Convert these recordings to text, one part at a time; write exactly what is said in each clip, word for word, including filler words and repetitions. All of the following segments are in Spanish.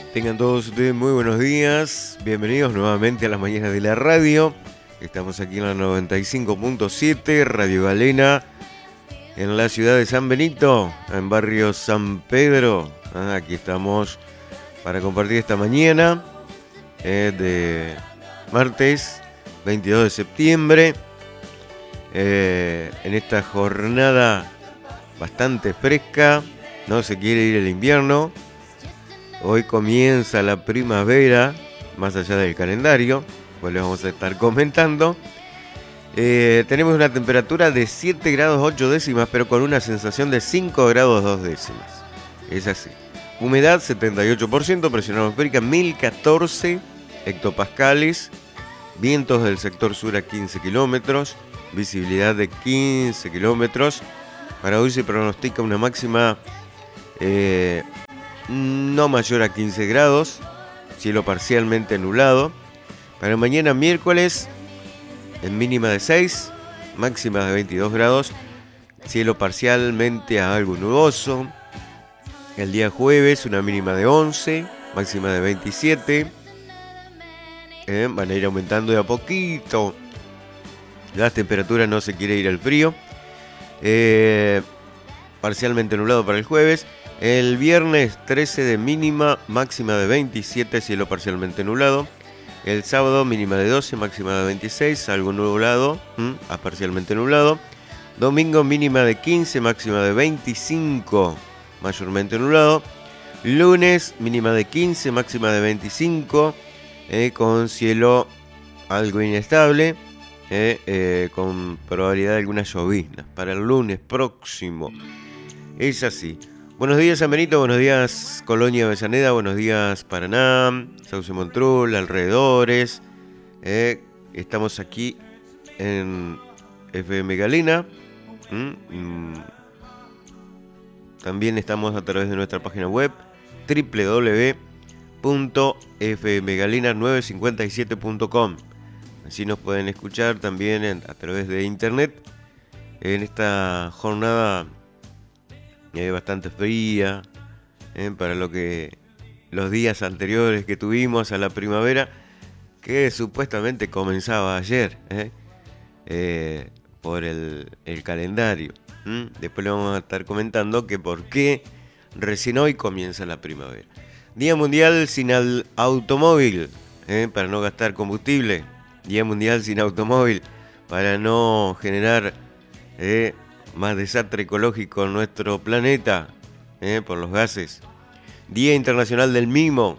Tengan todos ustedes muy buenos días, bienvenidos nuevamente a las mañanas de la radio. Estamos aquí en la noventa y cinco punto siete, Radio Galena, en la ciudad de San Benito, en barrio San Pedro. Ah, aquí estamos para compartir esta mañana eh, de martes veintidós de septiembre, eh, en esta jornada bastante fresca. No se quiere ir el invierno. Hoy comienza la primavera, más allá del calendario, pues les vamos a estar comentando. Eh, tenemos una temperatura de siete grados ocho décimas, pero con una sensación de cinco grados dos décimas. Es así. Humedad setenta y ocho por ciento, presión atmosférica mil catorce hectopascales, vientos del sector sur a quince kilómetros, visibilidad de quince kilómetros. Para hoy se pronostica una máxima eh, no mayor a quince grados, cielo parcialmente nublado. Para mañana miércoles, en mínima de seis, máxima de veintidós grados, cielo parcialmente a algo nuboso. El día jueves, una mínima de once, máxima de veintisiete. Eh, van a ir aumentando de a poquito las temperaturas, no se quiere ir al frío. Eh, parcialmente nublado para el jueves. El viernes trece de mínima, máxima de veintisiete, cielo parcialmente nublado. El sábado mínima de doce, máxima de veintiséis, algo nublado, ¿m? a parcialmente nublado. Domingo mínima de quince, máxima de veinticinco, mayormente nublado. Lunes mínima de quince, máxima de veinticinco, eh, con cielo algo inestable, eh, eh, con probabilidad de algunas lloviznas para el lunes próximo. Es así. Buenos días San Benito, buenos días Colonia Avellaneda, buenos días Paraná, Sauce Montrul, alrededores. Eh, estamos aquí en F M Galena. ¿Mm? Mm. También estamos a través de nuestra página web doble u doble u doble u punto f m galena nueve cincuenta y siete punto com. Así nos pueden escuchar también en, a través de internet en esta jornada Eh, bastante fría, eh, para lo que los días anteriores que tuvimos a la primavera, que supuestamente comenzaba ayer, eh, eh, por el, el calendario. ¿Mm? Después le vamos a estar comentando que por qué recién hoy comienza la primavera. Día Mundial sin al automóvil, eh, para no gastar combustible. Día Mundial sin automóvil, para no generar Eh, más desastre ecológico en nuestro planeta, eh, por los gases. Día Internacional del Mimo.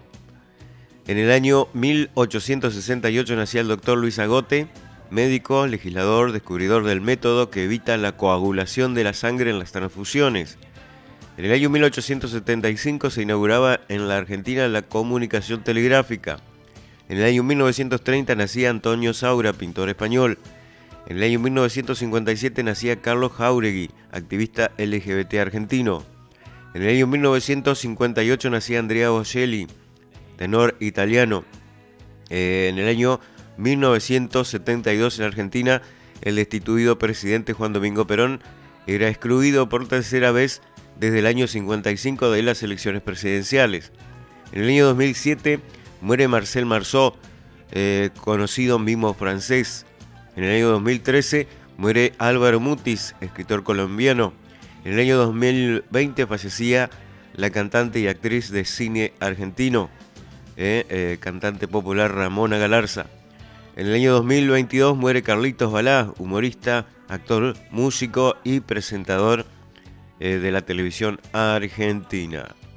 En el año mil ochocientos sesenta y ocho nacía el doctor Luis Agote, médico, legislador, descubridor del método que evita la coagulación de la sangre en las transfusiones. En el año mil ochocientos setenta y cinco se inauguraba en la Argentina la comunicación telegráfica. En el año mil novecientos treinta nacía Antonio Saura, pintor español. En el año mil novecientos cincuenta y siete nacía Carlos Jáuregui, activista L G B T argentino. En el año mil novecientos cincuenta y ocho nacía Andrea Bocelli, tenor italiano. Eh, en el año mil novecientos setenta y dos en Argentina, el destituido presidente Juan Domingo Perón era excluido por tercera vez desde el año cincuenta y cinco de las elecciones presidenciales. En el año dos mil siete muere Marcel Marceau, eh, conocido mimo francés. En el año dos mil trece muere Álvaro Mutis, escritor colombiano. En el año dos mil veinte fallecía la cantante y actriz de cine argentino, eh, eh, cantante popular Ramona Galarza. En el año dos mil veintidós muere Carlitos Balá, humorista, actor, músico y presentador eh, de la televisión argentina.